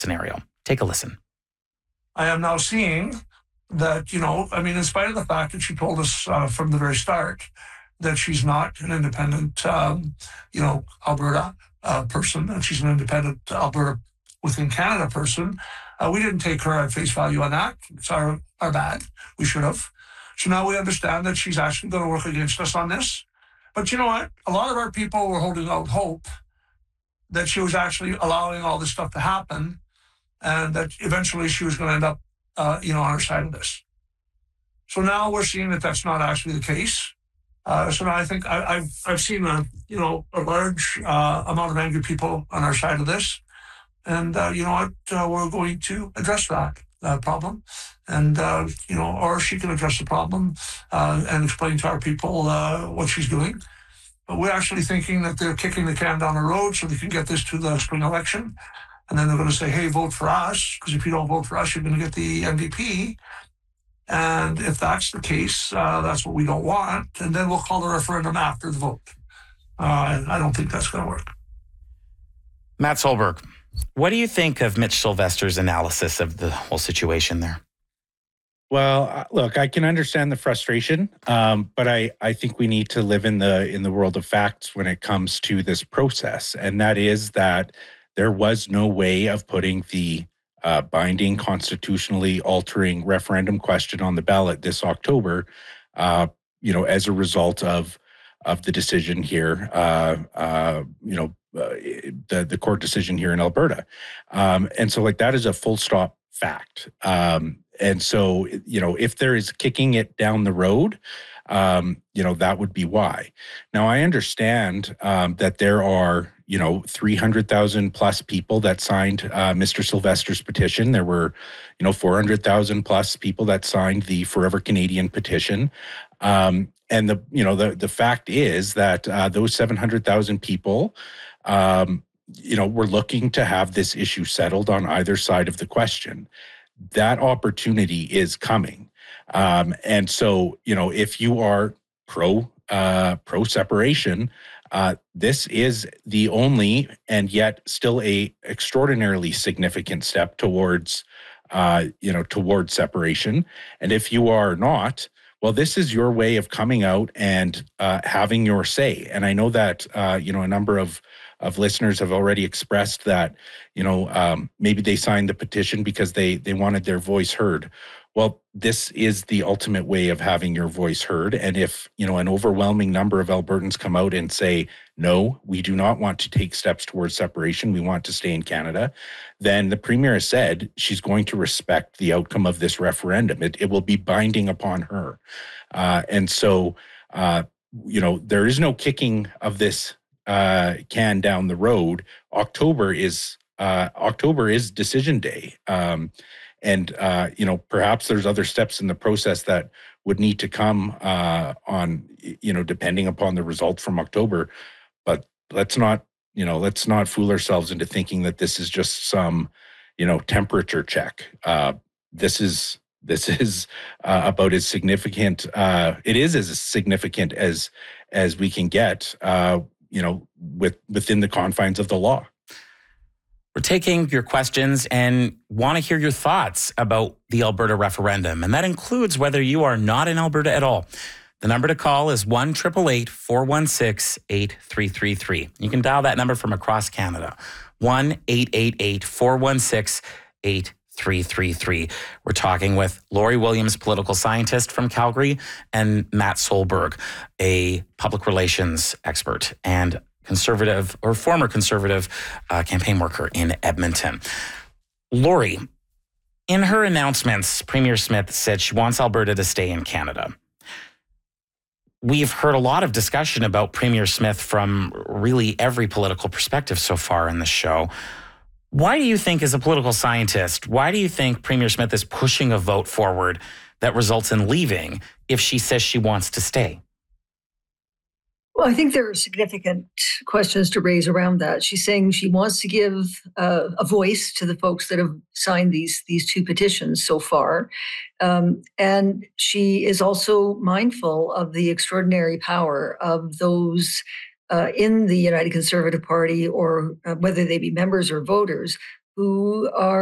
scenario. Take a listen. I am now seeing that, in spite of the fact that she told us from the very start that she's not an independent, Alberta person, and she's an independent Alberta within Canada person, we didn't take her at face value on that. It's our bad. We should have. So now we understand that she's actually going to work against us on this. But you know what? A lot of our people were holding out hope that she was actually allowing all this stuff to happen, and that eventually she was going to end up, on our side of this. So now we're seeing that that's not actually the case. So now I think I've seen a large amount of angry people on our side of this, and we're going to address that problem, and or she can address the problem and explain to our people what she's doing. But we're actually thinking that they're kicking the can down the road so they can get this to the spring election, and then they're going to say, "Hey, vote for us, because if you don't vote for us, you're going to get the NDP." And if that's the case, that's what we don't want. And then we'll call the referendum after the vote. And I don't think that's going to work. Matt Solberg, what do you think of Mitch Sylvester's analysis of the whole situation there? Well, look, I can understand the frustration, but I think we need to live in the world of facts when it comes to this process. And that is that there was no way of putting the binding, constitutionally altering referendum question on the ballot this October, as a result of the decision here, the court decision here in Alberta. And so that is a full stop fact. And so, if there is kicking it down the road, that would be why. Now, I understand that there are 300,000 plus people that signed Mr. Sylvester's petition. There were, 400,000 plus people that signed the Forever Canadian petition. And the fact is that those 700,000 people, were looking to have this issue settled on either side of the question. That opportunity is coming. And so, if you are pro separation, this is the only and yet still a extraordinarily significant step towards separation. And if you are not, well, this is your way of coming out and having your say. And I know that a number of listeners have already expressed that maybe they signed the petition because they wanted their voice heard. Well, this is the ultimate way of having your voice heard. And if, an overwhelming number of Albertans come out and say, no, we do not want to take steps towards separation, we want to stay in Canada, then the Premier has said she's going to respect the outcome of this referendum. It will be binding upon her. And so, there is no kicking of this can down the road. October is decision day. And perhaps there's other steps in the process that would need to come on, depending upon the result from October. But let's not fool ourselves into thinking that this is just some, temperature check. This is about as significant. It is as significant as we can get, within the confines of the law. We're taking your questions and want to hear your thoughts about the Alberta referendum. And that includes whether you are not in Alberta at all. The number to call is 1-888-416-8333. You can dial that number from across Canada. 1-888-416-8333. We're talking with Lori Williams, political scientist from Calgary, and Matt Solberg, a public relations expert and conservative or former conservative campaign worker in Edmonton. Lori, in her announcements, Premier Smith said she wants Alberta to stay in Canada. We've heard a lot of discussion about Premier Smith from really every political perspective so far in the show. Why do you think, as a political scientist, why do you think Premier Smith is pushing a vote forward that results in leaving if she says she wants to stay? Well, I think there are significant questions to raise around that. She's saying she wants to give a voice to the folks that have signed these two petitions so far. And she is also mindful of the extraordinary power of those in the United Conservative Party, or whether they be members or voters, who are